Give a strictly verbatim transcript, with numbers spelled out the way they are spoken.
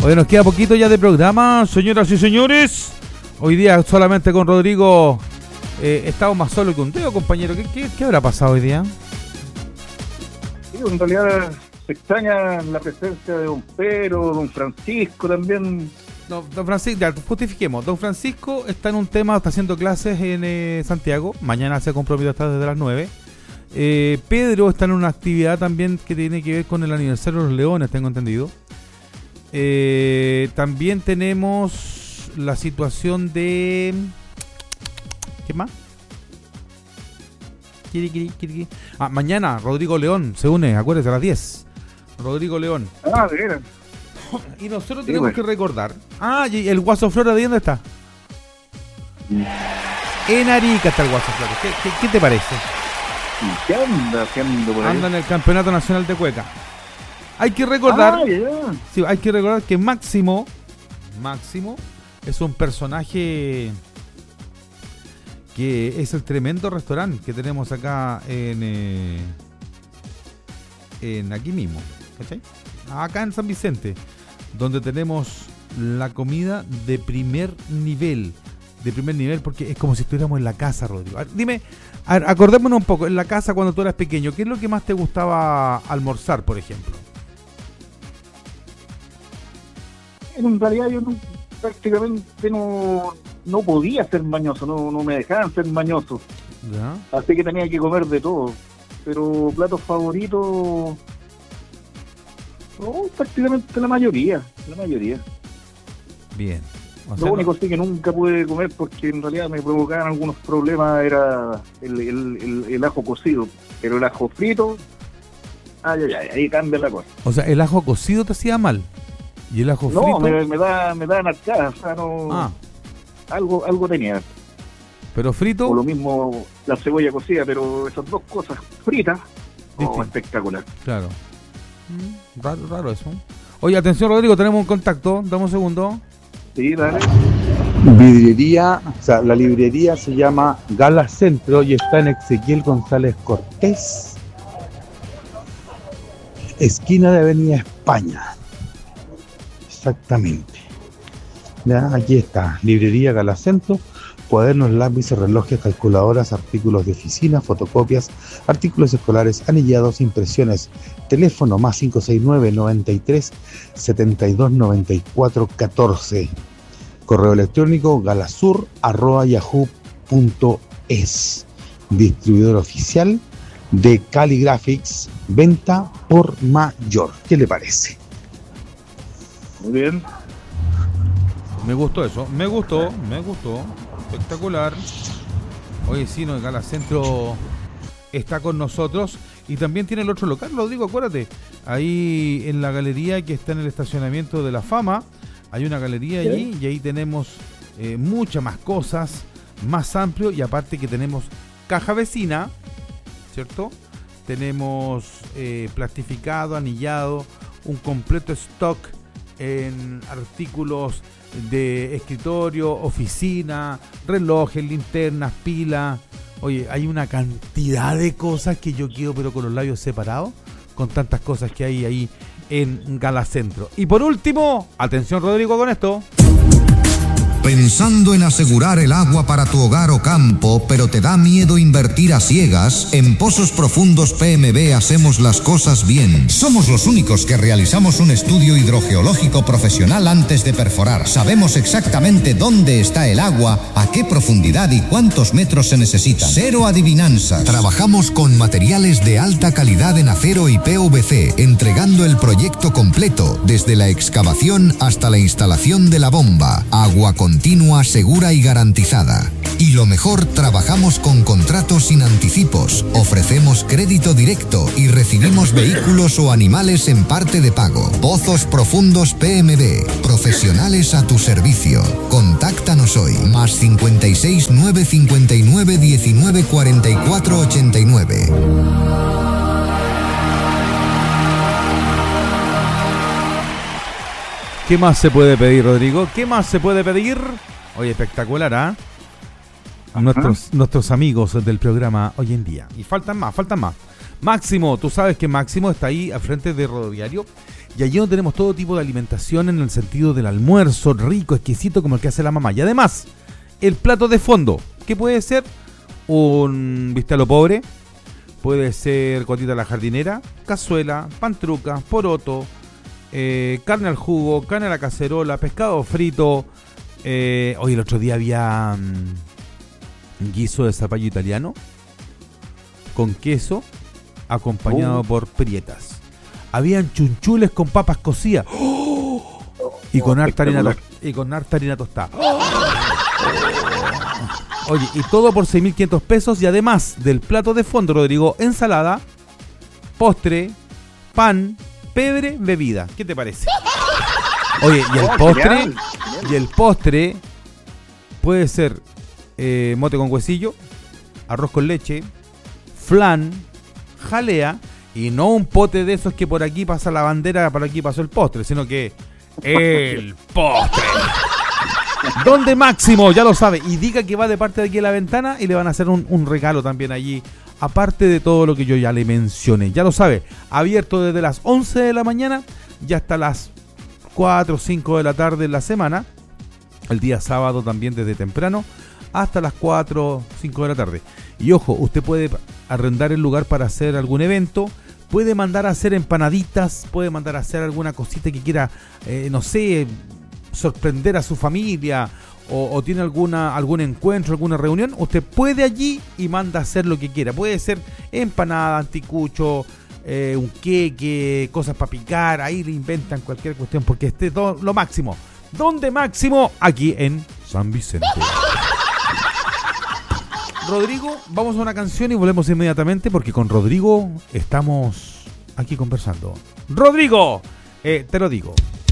Hoy nos queda poquito ya de programa, señoras y señores. Hoy día solamente con Rodrigo eh, estamos más solos que un dedo, compañero. ¿Qué, qué, qué habrá pasado hoy día? Sí, en realidad se extraña la presencia de don Pedro, don Francisco también. No, don Francisco, ya justifiquemos. Don Francisco está en un tema, está haciendo clases en eh, Santiago. Mañana se comprometió hasta desde las nueve. Eh, Pedro está en una actividad también que tiene que ver con el aniversario de los Leones, tengo entendido. Eh, también tenemos la situación de... ¿Qué más? Kiri, kiri, kiri, kiri. Ah, mañana Rodrigo León se une, acuérdese, a las diez. Rodrigo León. Ah, de veras. Y nosotros Sí, tenemos bueno. que recordar. Ah, y el Guaso Flora, ¿de dónde está? En Arica está el Guaso Flora. ¿Qué, qué, qué te parece? ¿Y qué anda haciendo por ahí? Anda en el Campeonato Nacional de Cueca. Hay que recordar, Ah, ya. sí, hay que recordar que Máximo, Máximo es un personaje que es el tremendo restaurante que tenemos acá en, eh, en aquí mismo, ¿cachai? Acá en San Vicente, donde tenemos la comida de primer nivel, de primer nivel, porque es como si estuviéramos en la casa, Rodrigo. A ver, dime, a ver, acordémonos un poco, en la casa cuando tú eras pequeño, ¿qué es lo que más te gustaba almorzar, por ejemplo? En realidad yo no, prácticamente no, no podía ser mañoso, no, no me dejaban ser mañoso. ¿Ya? Así que tenía que comer de todo. Pero platos favoritos, no, prácticamente la mayoría, la mayoría. Bien. O sea, Lo no- único sí que nunca pude comer porque en realidad me provocaban algunos problemas era el, el, el, el ajo cocido. Pero el ajo frito, ay, ay, ay, ahí cambia la cosa. o sea, el ajo cocido te hacía mal. Y el ajo No, frito. me, me da me da arcada, o sea, no, Ah, algo algo tenía. pero frito. O lo mismo la cebolla cocida, pero esas dos cosas fritas, oh, Distinto. espectacular. Claro. Mm, Raro, raro eso. Oye, atención, Rodrigo, tenemos un contacto. Dame un segundo. Sí, dale. Vidriería, o sea, la librería se llama Gala Centro y está en Ezequiel González Cortés, esquina de Avenida España. Exactamente. Ya, aquí está, librería Gala Centro, cuadernos, lápices, relojes, calculadoras, artículos de oficina, fotocopias, artículos escolares, anillados, impresiones, teléfono más cinco seis nueve, noventa y tres, setenta y dos, noventa y cuatro, catorce. Correo electrónico galasur arroba yahoo punto es. Distribuidor oficial de Caligraphics, venta por mayor. ¿Qué le parece? Muy bien. Me gustó eso. Me gustó, me gustó. Espectacular. Oye, sí, no, Gala Centro está con nosotros. Y también tiene el otro local, Rodrigo, acuérdate. Ahí en la galería que está en el estacionamiento de La Fama. Hay una galería allí y ahí tenemos eh, muchas más cosas, más amplio, y aparte que tenemos caja vecina, ¿cierto? Tenemos eh, plastificado, anillado, un completo stock en artículos de escritorio, oficina, relojes, linternas, pilas. Oye, hay una cantidad de cosas que yo quiero, pero con los labios separados, con tantas cosas que hay ahí en Gala Centro. Y por último, atención Rodrigo con esto. Pensando en asegurar el agua para tu hogar o campo, pero te da miedo invertir a ciegas, en Pozos Profundos P M B hacemos las cosas bien. Somos los únicos que realizamos un estudio hidrogeológico profesional antes de perforar. Sabemos exactamente dónde está el agua, a qué profundidad y cuántos metros se necesitan. Cero adivinanzas. Trabajamos con materiales de alta calidad en acero y P V C, entregando el proyecto completo, desde la excavación hasta la instalación de la bomba. Agua con continua, segura y garantizada. Y lo mejor, trabajamos con contratos sin anticipos, ofrecemos crédito directo y recibimos vehículos o animales en parte de pago. Pozos Profundos P M B, profesionales a tu servicio. Contáctanos hoy, más cincuenta y seis, nueve cincuenta y nueve, diecinueve, cuarenta y cuatro, ochenta y nueve. ¿Qué más se puede pedir, Rodrigo? ¿Qué más se puede pedir? Oye, espectacular, ¿ah? ¿eh? Nuestros, nuestros amigos del programa hoy en día. Y faltan más, faltan más. Máximo, tú sabes que Máximo está ahí al frente de Rododiario. Y allí donde tenemos todo tipo de alimentación en el sentido del almuerzo rico, exquisito, como el que hace la mamá. Y además, el plato de fondo, que puede ser un bistec a lo pobre, puede ser cotita a la jardinera, cazuela, pantruca, poroto, eh, carne al jugo, carne a la cacerola, pescado frito. Eh, hoy el otro día había um, guiso de zapallo italiano con queso, acompañado uh. por prietas. Habían chunchules con papas cocidas. ¡Oh! Y con harta harina to- y con harta harina tostada. ¡Oh! Oye, y todo por seis mil quinientos pesos. Y además del plato de fondo, Rodrigo, ensalada, postre, pan, pebre, bebida. ¿Qué te parece? Oye, y el postre, y el postre puede ser eh, mote con huesillo, arroz con leche, flan, jalea. Y no un pote de esos que por aquí pasa la bandera, por aquí pasó el postre, sino que el postre. Donde Máximo, ya lo sabe, y diga que va de parte de aquí a la ventana y le van a hacer un, un regalo también allí, aparte de todo lo que yo ya le mencioné. Ya lo sabe, abierto desde las once de la mañana y hasta las cuatro o cinco de la tarde en la semana. El día sábado también desde temprano hasta las cuatro o cinco de la tarde. Y ojo, usted puede arrendar el lugar para hacer algún evento. Puede mandar a hacer empanaditas, puede mandar a hacer alguna cosita que quiera, eh, no sé, sorprender a su familia o, o tiene alguna algún encuentro, alguna reunión. Usted puede allí y manda a hacer lo que quiera. Puede ser empanada, anticucho, eh, un queque, cosas para picar. Ahí le inventan cualquier cuestión porque esté todo lo máximo. ¿Dónde Máximo? Aquí en San Vicente. Rodrigo, vamos a una canción y volvemos inmediatamente porque con Rodrigo estamos aquí conversando. Rodrigo, eh, te lo digo.